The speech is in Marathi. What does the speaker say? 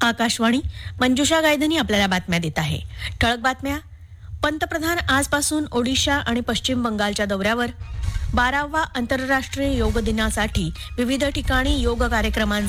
आकाशवाणी मंजुषा गायधनी आपल्याला बातम्या देत आहे. ठळक बातम्या. पंतप्रधान आजपासून ओडिशा आणि पश्चिम बंगालच्या दौऱ्यावर. 12वा आंतरराष्ट्रीय योग दिनासाठी विविध ठिकाणी योग कार्यक्रमांचं